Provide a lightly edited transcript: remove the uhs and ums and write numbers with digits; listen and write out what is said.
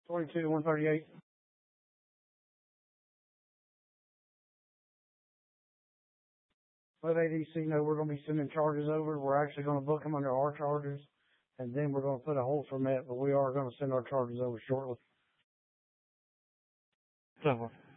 22 to 138. Let ADC know we're going to be sending charges over. We're actually going to book them under our charges, and then we're going to put a hold from that, but we are going to send our charges over shortly. So